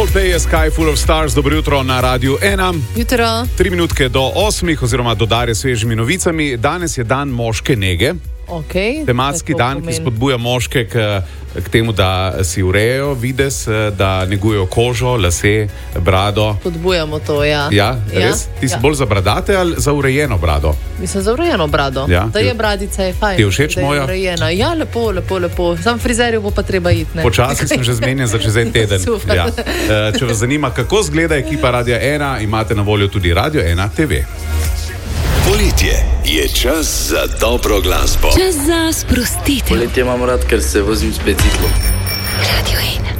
Coldplay je Sky Full of Stars, dobro jutro na Radiu 1. Jutro. 3 minutke do 8, oziroma do Darje s svežimi novicami. Danes je dan moške nege. Okay, tematski dan, ki spodbuja moške k temu, da si urejejo videz, da negujejo kožo, lase, brado. Spodbujamo to, ja. Ja, res? Ti si bolj za bradate ali za urejeno brado? Mislim, za urejeno brado. Ja, da je bradica, je fajn. Ti je všeč moja? Ja, lepo. Sam frizerju bo pa treba iti, ne? Počasi sem že zmenjen za čez en teden. Ja. Če vas zanima, kako zgleda ekipa Radia 1, imate na voljo tudi Radio 1 TV. Poletje je čas za dobro glasbo. Čas za sprostitev. Poletje imam rad, ker se vozim s biciklom. Radio 1.